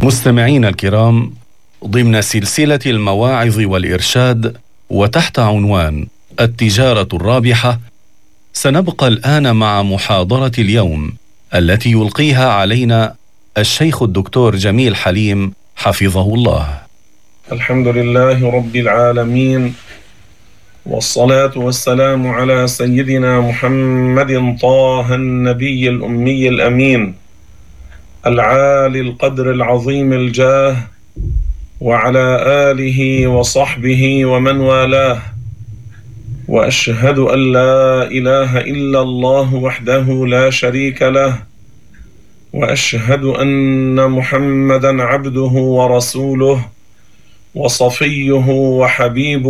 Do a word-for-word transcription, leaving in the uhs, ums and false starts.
مستمعينا الكرام، ضمن سلسلة المواعظ والإرشاد وتحت عنوان التجارة الرابحة، سنبقى الآن مع محاضرة اليوم التي يلقيها علينا الشيخ الدكتور جميل حليم حفظه الله. الحمد لله رب العالمين، والصلاة والسلام على سيدنا محمد طه النبي الأمي الأمين العالي القدر العظيم الجاه، وعلى آله وصحبه ومن والاه. وأشهد أن لا إله إلا الله وحده لا شريك له، وأشهد أن محمدًا عبده ورسوله وصفيه وحبيبه